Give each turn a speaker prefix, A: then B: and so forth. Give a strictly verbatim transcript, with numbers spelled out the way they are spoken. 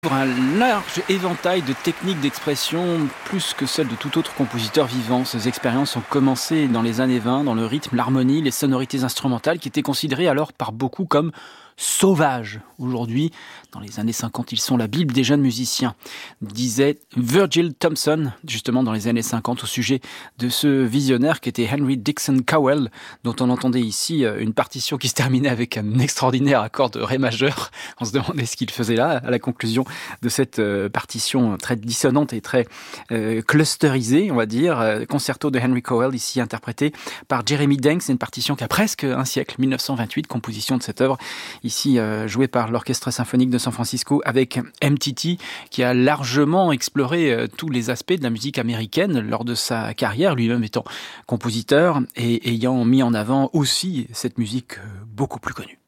A: Pour un large éventail de techniques d'expression, plus que celles de tout autre compositeur vivant. Ces expériences ont commencé dans les années vingt, dans le rythme, l'harmonie, les sonorités instrumentales qui étaient considérées alors par beaucoup comme sauvages. Aujourd'hui, dans les années cinquante, ils sont la Bible des jeunes musiciens, disait Virgil Thomson, justement dans les années cinquante, au sujet de ce visionnaire qui était Henry Dixon Cowell, dont on entendait ici une partition qui se terminait avec un extraordinaire accord de ré majeur. On se demandait ce qu'il faisait là, à la conclusion de cette partition très dissonante et très euh, clusterisée, on va dire. Concerto de Henry Cowell, ici interprété par Jeremy Denks. C'est une partition qui a presque un siècle, mille neuf cent vingt-huit, composition de cette œuvre, ici euh, jouée par l'Orchestre symphonique de San Francisco avec M T T, qui a largement exploré euh, tous les aspects de la musique américaine lors de sa carrière, lui-même étant compositeur et ayant mis en avant aussi cette musique euh, beaucoup plus connue.